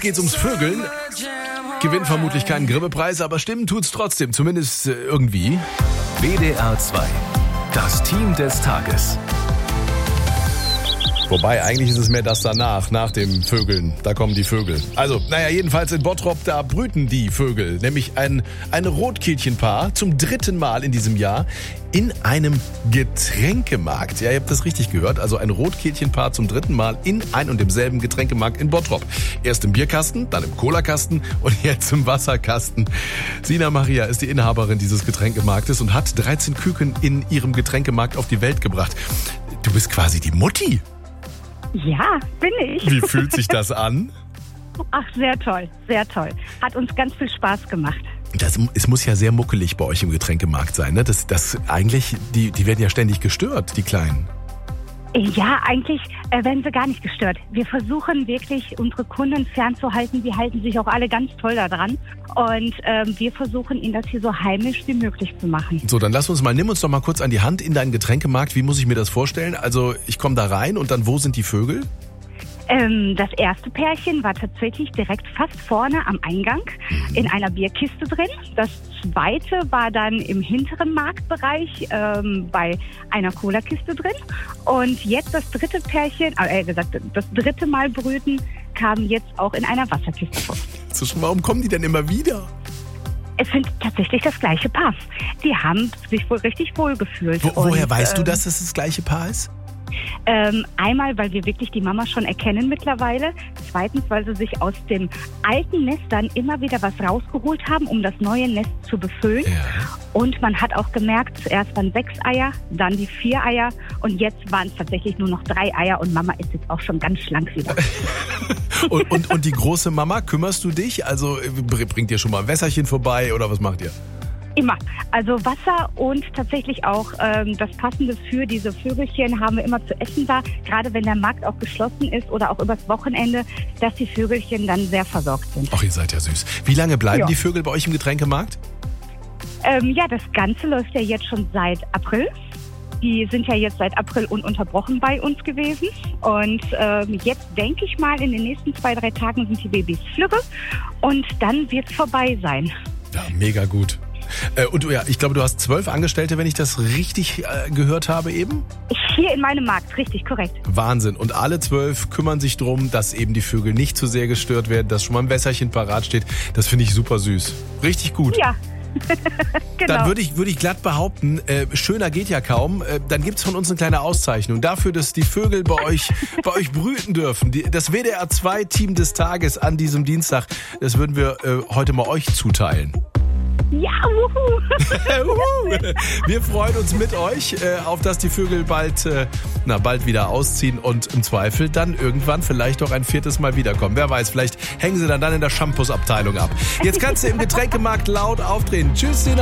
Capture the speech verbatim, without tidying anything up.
geht's ums Vögeln. Gewinnt vermutlich keinen Grimme-Preis, aber stimmen tut's trotzdem, zumindest äh, irgendwie. W D R zwei, das Team des Tages. Wobei, eigentlich ist es mehr das danach, nach dem Vögeln. Da kommen die Vögel. Also, naja, jedenfalls in Bottrop, da brüten die Vögel. Nämlich ein, ein Rotkehlchenpaar zum dritten Mal in diesem Jahr in einem Getränkemarkt. Ja, ihr habt das richtig gehört. Also ein Rotkehlchenpaar zum dritten Mal in ein und demselben Getränkemarkt in Bottrop. Erst im Bierkasten, dann im Colakasten und jetzt im Wasserkasten. Sina Maria ist die Inhaberin dieses Getränkemarktes und hat dreizehn Küken in ihrem Getränkemarkt auf die Welt gebracht. Du bist quasi die Mutti. Ja, bin ich. Wie fühlt sich das an? Ach, sehr toll, sehr toll. Hat uns ganz viel Spaß gemacht. Das, es muss ja sehr muckelig bei euch im Getränkemarkt sein, ne? Das, das eigentlich, die, die werden ja ständig gestört, die Kleinen. Ja, eigentlich äh, werden sie gar nicht gestört. Wir versuchen wirklich, unsere Kunden fernzuhalten. Die halten sich auch alle ganz toll daran. Und ähm, wir versuchen, ihnen das hier so heimisch wie möglich zu machen. So, dann lass uns mal, nimm uns doch mal kurz an die Hand in deinen Getränkemarkt. Wie muss ich mir das vorstellen? Also, ich komme da rein und dann, wo sind die Vögel? Ähm, das erste Pärchen war tatsächlich direkt fast vorne am Eingang in einer Bierkiste drin. Das zweite war dann im hinteren Marktbereich ähm, bei einer Cola-Kiste drin. Und jetzt das dritte Pärchen, äh, gesagt, das dritte Mal brüten, kam jetzt auch in einer Wasserkiste vor. So, warum kommen die denn immer wieder? Es sind tatsächlich das gleiche Paar. Die haben sich wohl richtig wohl gefühlt. Wo, woher Und, weißt ähm, du, dass es das gleiche Paar ist? Ähm, einmal, weil wir wirklich die Mama schon erkennen mittlerweile. Zweitens, weil sie sich aus dem alten Nest dann immer wieder was rausgeholt haben, um das neue Nest zu befüllen. Ja. Und man hat auch gemerkt, zuerst waren sechs Eier, dann die vier Eier und jetzt waren es tatsächlich nur noch drei Eier und Mama ist jetzt auch schon ganz schlank wieder. und, und, und die große Mama, kümmerst du dich? Also bringt ihr schon mal ein Wässerchen vorbei oder was macht ihr? Immer. Also Wasser und tatsächlich auch ähm, das Passende für diese Vögelchen haben wir immer zu essen da, gerade wenn der Markt auch geschlossen ist oder auch übers Wochenende, dass die Vögelchen dann sehr versorgt sind. Ach, ihr seid ja süß. Wie lange bleiben Ja. die Vögel bei euch im Getränkemarkt? Ähm, ja, das Ganze läuft ja jetzt schon seit April. Die sind ja jetzt seit April ununterbrochen bei uns gewesen. Und ähm, jetzt denke ich mal, in den nächsten zwei, drei Tagen sind die Babys flügge und dann wird es vorbei sein. Ja, mega gut. Äh, und du, ja, ich glaube, du hast zwölf Angestellte, wenn ich das richtig äh, gehört habe eben? Hier in meinem Markt, richtig, korrekt. Wahnsinn. Und alle zwölf kümmern sich drum, dass eben die Vögel nicht zu sehr gestört werden, dass schon mal ein Wässerchen parat steht. Das finde ich super süß. Richtig gut. Ja. Genau. Dann würde ich, würde ich glatt behaupten, äh, schöner geht ja kaum. Äh, dann gibt's von uns eine kleine Auszeichnung dafür, dass die Vögel bei euch, bei euch brüten dürfen. Die, das W D R zwei Team des Tages an diesem Dienstag, das würden wir äh, heute mal euch zuteilen. Ja, wuhu. Wir freuen uns mit euch, äh, auf dass die Vögel bald, äh, na, bald wieder ausziehen und im Zweifel dann irgendwann vielleicht auch ein viertes Mal wiederkommen. Wer weiß, vielleicht hängen sie dann, dann in der Shampoos-Abteilung ab. Jetzt kannst du im Getränkemarkt laut aufdrehen. Tschüss, Sina.